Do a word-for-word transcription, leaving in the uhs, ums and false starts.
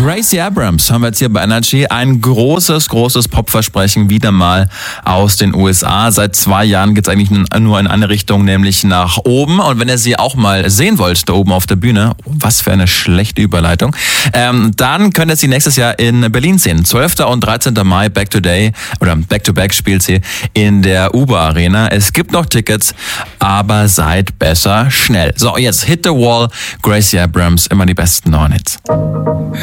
Gracie Abrams haben wir jetzt hier bei Energy. Ein großes, großes Popversprechen wieder mal aus den U S A. Seit zwei Jahren geht es eigentlich nur in eine Richtung, nämlich nach oben. Und wenn ihr sie auch mal sehen wollt, da oben auf der Bühne, was für eine schlechte Überleitung, ähm, dann könnt ihr sie nächstes Jahr in Berlin sehen. zwölfter und dreizehnter Mai, Back to Day, oder Back to Back spielt sie in der U B A Arena. Es gibt noch Tickets, aber seid besser schnell. So, jetzt Hit the Wall, Gracie Abrams, immer die besten neuen Hits.